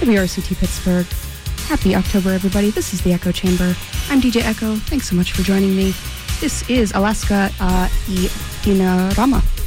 WRCT Pittsburgh. Happy October, everybody. This is the Echo Chamber. I'm DJ Echo. Thanks so much for joining me. This is Alaska Inarama.